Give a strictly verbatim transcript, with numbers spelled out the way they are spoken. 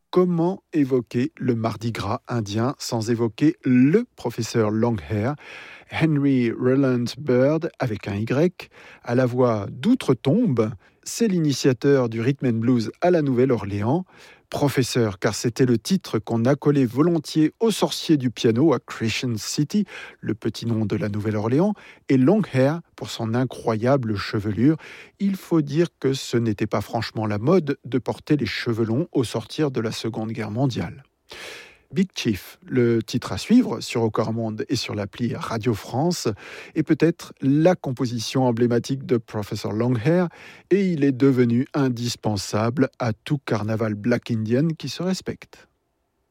Comment évoquer le Mardi Gras indien sans évoquer le professeur Longhair, Henry Rowland Bird, avec un Y, à la voix d'outre-tombe. C'est l'initiateur du rhythm and blues à la Nouvelle-Orléans. Professeur, car c'était le titre qu'on accolait volontiers au sorcier du piano à Crescent City, le petit nom de la Nouvelle-Orléans, et Longhair pour son incroyable chevelure. Il faut dire que ce n'était pas franchement la mode de porter les cheveux longs au sortir de la Seconde Guerre mondiale. Big Chief, le titre à suivre sur Au Corps Monde et sur l'appli Radio France, est peut-être la composition emblématique de Professor Longhair, et il est devenu indispensable à tout carnaval Black Indian qui se respecte.